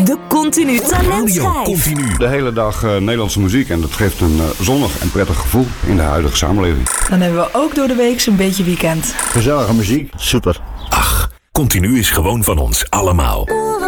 De Continu Talentschijf. Continu. De hele dag Nederlandse muziek en dat geeft een zonnig en prettig gevoel in de huidige samenleving. Dan hebben we ook door de week een beetje weekend. Gezellige muziek, super. Ach, Continu is gewoon van ons allemaal.